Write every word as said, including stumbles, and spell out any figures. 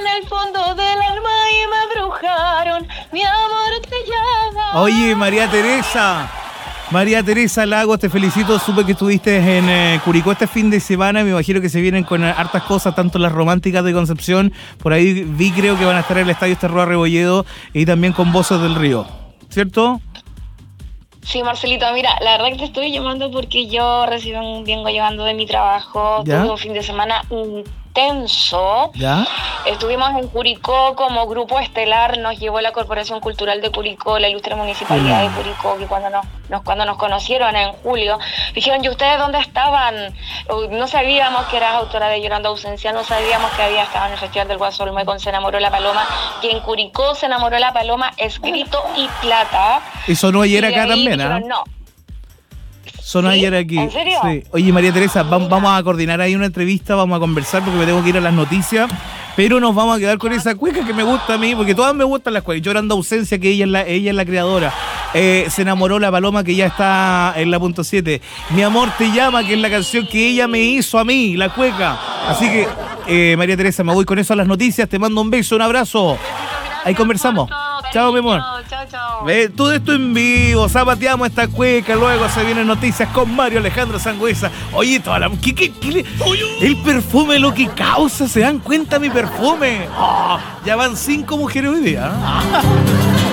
en el fondo del alma y me embrujaron. Mi amor te llama. Oye, María Teresa. María Teresa Lagos, te felicito. Supe que estuviste en eh, Curicó este fin de semana. Me imagino que se vienen con eh, hartas cosas, tanto las románticas de Concepción. Por ahí vi, creo que van a estar en el Estadio Esterroa Rebolledo y también con Voces del Río. ¿Cierto? Sí, Marcelito, mira, la verdad que te estoy llamando porque yo recién vengo llegando de mi trabajo. ¿Ya? Tuve un fin de semana intenso. ¿Ya? Estuvimos en Curicó como grupo estelar, nos llevó la Corporación Cultural de Curicó, la ilustre municipalidad de Curicó, que cuando nos, nos, cuando nos conocieron en julio, dijeron, ¿y ustedes dónde estaban? No sabíamos que eras autora de Llorando Ausencia, no sabíamos que había estado en el Festival del Guasolme con Se Enamoró la Paloma, que en Curicó Se Enamoró la Paloma es grito y plata. Y sonó ayer acá también, ¿ah? ¿eh? No. Sonó ¿Sí? ayer aquí. ¿En serio? Sí. Oye, María Teresa, va, vamos a coordinar ahí una entrevista, vamos a conversar porque me tengo que ir a las noticias, pero nos vamos a quedar con esa cueca que me gusta a mí, porque todas me gustan las cuecas. Llorando Ausencia, que ella es la, ella es la creadora. Eh, Se Enamoró la Paloma, que ya está en la punto siete. Mi Amor Te Llama, que es la canción que ella me hizo a mí, la cueca. Así que, eh, María Teresa, me voy con eso a las noticias. Te mando un beso, un abrazo. Ahí conversamos. Chao, mi amor. Chao, chao. Ve, todo esto en vivo, zapateamos esta cueca, luego se vienen noticias con Mario Alejandro Sangüesa. Oye, toda la... ¿Qué, qué, qué le- El perfume, lo que causa, ¿se dan cuenta mi perfume? Oh, ya van cinco mujeres hoy día.